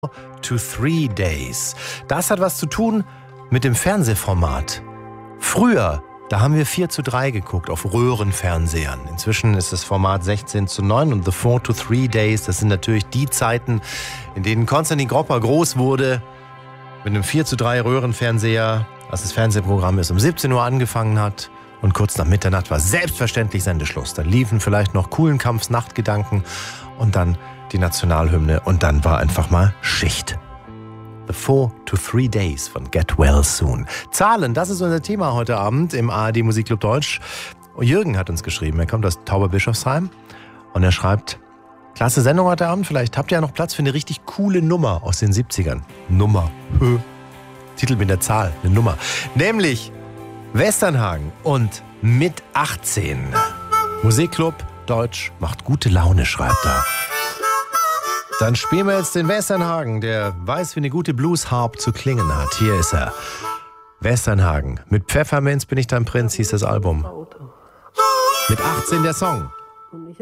to 3 Days. Das hat was zu tun mit dem Fernsehformat. Früher, da haben wir 4:3 geguckt auf Röhrenfernsehern. Inzwischen ist das Format 16:9 und The 4 to 3 Days, das sind natürlich die Zeiten, in denen Konstantin Gropper groß wurde, mit einem 4:3 Röhrenfernseher, als das Fernsehprogramm ist, um 17 Uhr angefangen hat und kurz nach Mitternacht war selbstverständlich Sendeschluss. Dann liefen vielleicht noch Kuhlenkampfs Nachtgedanken und dann die Nationalhymne und dann war einfach mal Schicht. The 4 to 3 Days von Get Well Soon. Zahlen, das ist unser Thema heute Abend im ARD Musikclub Deutsch. Jürgen hat uns geschrieben, er kommt aus Tauberbischofsheim und er schreibt: Klasse Sendung heute Abend, vielleicht habt ihr ja noch Platz für eine richtig coole Nummer aus den 70ern. Nummer. Titel mit der Zahl, eine Nummer. Nämlich Westernhagen und mit 18. Musikclub Deutsch macht gute Laune, schreibt er. Dann spielen wir jetzt den Westernhagen, der weiß, wie eine gute Blues-Harp zu klingen hat. Hier ist er. Westernhagen. Mit Pfefferminz bin ich dein Prinz, hieß das Album. Mit 18 der Song.